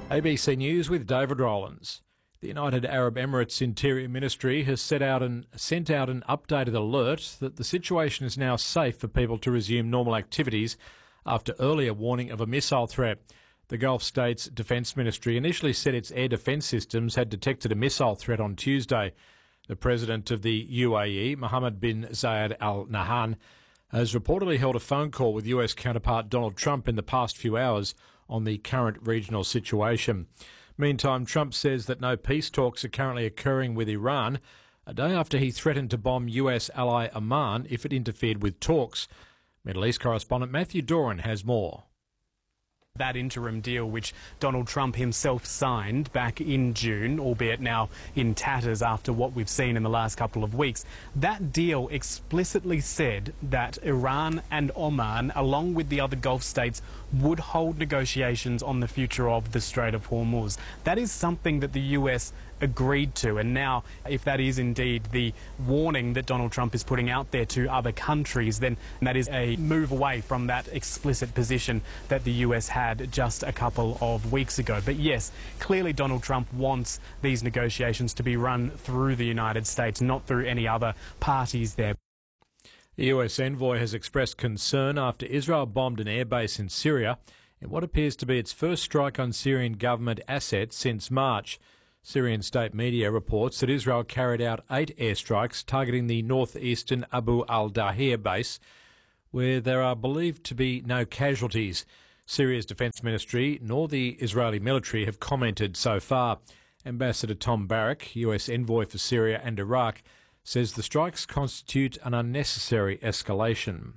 ABC News with David Rowlands. The United Arab Emirates Interior Ministry has sent out an updated alert that the situation is now safe for people to resume normal activities after earlier warning of a missile threat. The Gulf States Defence Ministry initially said its air defence systems had detected a missile threat on Tuesday. The President of the UAE, Mohammed bin Zayed Al Nahyan, has reportedly held a phone call with US counterpart Donald Trump in the past few hours on the current regional situation. Meantime, Trump says that no peace talks are currently occurring with Iran, a day after he threatened to bomb US ally Oman if it interfered with talks. Middle East correspondent Matthew Doran has more. That interim deal, which Donald Trump himself signed back in June, albeit now in tatters after what we've seen in the last couple of weeks, that deal explicitly said that Iran and Oman, along with the other Gulf states, would hold negotiations on the future of the Strait of Hormuz. That is something that the US agreed to, and now if that is indeed the warning that Donald Trump is putting out there to other countries, then that is a move away from that explicit position that the US had just a couple of weeks ago. But yes, clearly Donald Trump wants these negotiations to be run through the United States, not through any other parties there. The US envoy has expressed concern after Israel bombed an airbase in Syria in what appears to be its first strike on Syrian government assets since March. Syrian state media reports that Israel carried out 8 airstrikes targeting the northeastern Abu al-Dahir base, where there are believed to be no casualties. Syria's defence ministry nor the Israeli military have commented so far. Ambassador Tom Barrack, US envoy for Syria and Iraq, says the strikes constitute an unnecessary escalation.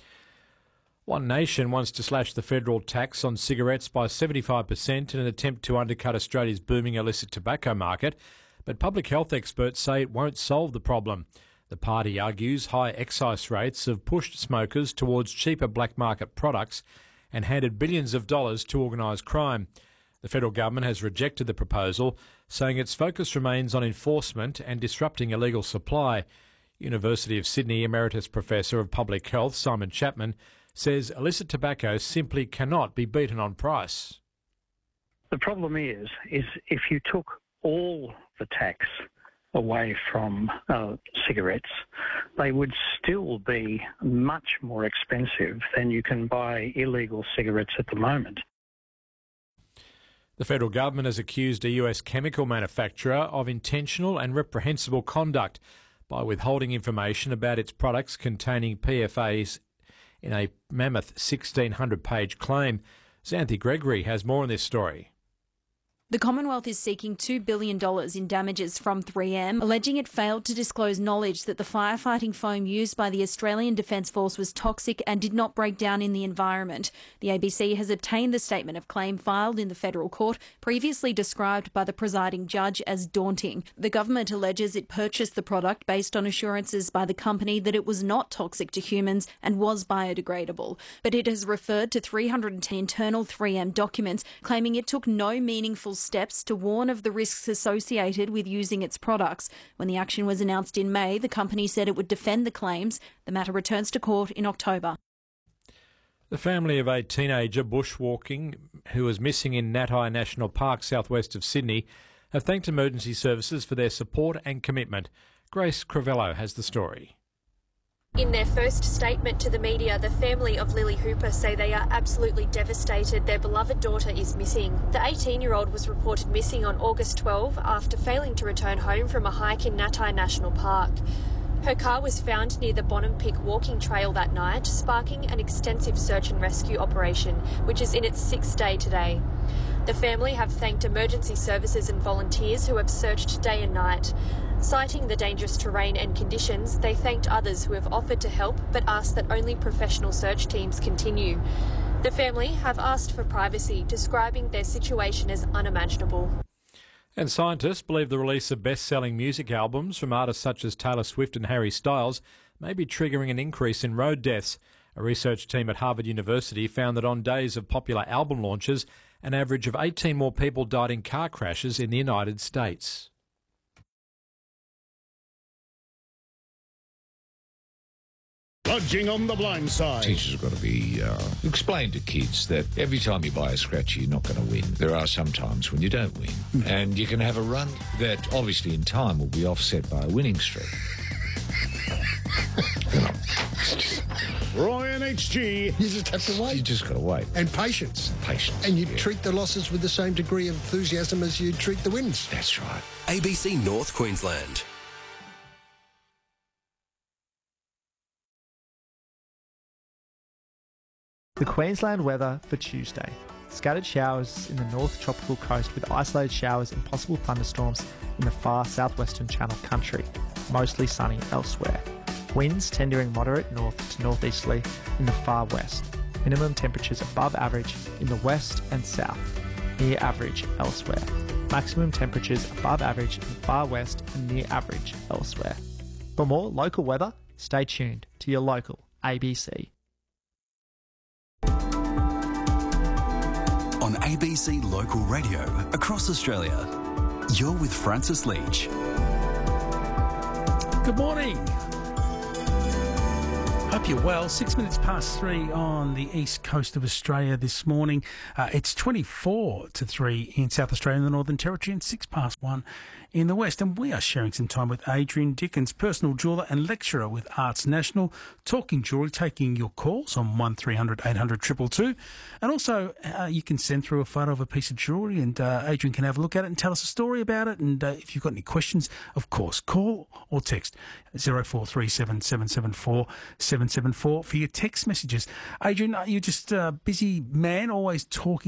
One Nation wants to slash the federal tax on cigarettes by 75% in an attempt to undercut Australia's booming illicit tobacco market, but public health experts say it won't solve the problem. The party argues high excise rates have pushed smokers towards cheaper black market products and handed billions of dollars to organised crime. The federal government has rejected the proposal, saying its focus remains on enforcement and disrupting illegal supply. University of Sydney Emeritus Professor of Public Health Simon Chapman says illicit tobacco simply cannot be beaten on price. The problem is if you took all the tax away from cigarettes, they would still be much more expensive than you can buy illegal cigarettes at the moment. The federal government has accused a US chemical manufacturer of intentional and reprehensible conduct by withholding information about its products containing PFAS in a mammoth 1,600-page claim. Xanthi Gregory has more on this story. The Commonwealth is seeking $2 billion in damages from 3M, alleging it failed to disclose knowledge that the firefighting foam used by the Australian Defence Force was toxic and did not break down in the environment. The ABC has obtained the statement of claim filed in the federal court, previously described by the presiding judge as daunting. The government alleges it purchased the product based on assurances by the company that it was not toxic to humans and was biodegradable. But it has referred to 310 internal 3M documents, claiming it took no meaningful steps to warn of the risks associated with using its products. When the action was announced in May, the company said it would defend the claims. The matter returns to court in October. The family of a teenager bushwalking who was missing in Natai National Park southwest of Sydney have thanked emergency services for their support and commitment. Grace Crivello has the story. In their first statement to the media, the family of Lily Hooper say they are absolutely devastated their beloved daughter is missing. The 18-year-old was reported missing on August 12 after failing to return home from a hike in Natai National Park. Her car was found near the Bonham-Pick walking trail that night, sparking an extensive search and rescue operation, which is in its 6th day today. The family have thanked emergency services and volunteers who have searched day and night. Citing the dangerous terrain and conditions, they thanked others who have offered to help but asked that only professional search teams continue. The family have asked for privacy, describing their situation as unimaginable. And scientists believe the release of best-selling music albums from artists such as Taylor Swift and Harry Styles may be triggering an increase in road deaths. A research team at Harvard University found that on days of popular album launches, an average of 18 more people died in car crashes in the United States. Fudging on the blind side. Teachers have got to be explain to kids that every time you buy a scratcher, you're not going to win. There are some times when you don't win, and you can have a run that obviously in time will be offset by a winning streak. Roy and HG. You just have to wait. You just got to wait. And patience. Patience. And you treat the losses with the same degree of enthusiasm as you treat the wins. That's right. ABC North Queensland. The Queensland weather for Tuesday. Scattered showers in the north tropical coast with isolated showers and possible thunderstorms in the far southwestern Channel Country. Mostly sunny elsewhere. Winds tendering moderate north to northeasterly in the far west. Minimum temperatures above average in the west and south. Near average elsewhere. Maximum temperatures above average in the far west and near average elsewhere. For more local weather, stay tuned to your local ABC. On ABC Local Radio across Australia, you're with Francis Leach. Good morning. Hope you're well. 6 minutes past 3 on the east coast of Australia this morning. It's 24 to 3 in South Australia and the Northern Territory and 6 past 1 in the west. And we are sharing some time with Adrian Dickens, personal jeweller and lecturer with Arts National, talking jewellery, taking your calls on 1300 800 222. And also you can send through a photo of a piece of jewellery and Adrian can have a look at it and tell us a story about it. And if you've got any questions, of course, call or text 0437 774 774 for your text messages. Adrian, are you just a busy man, always talking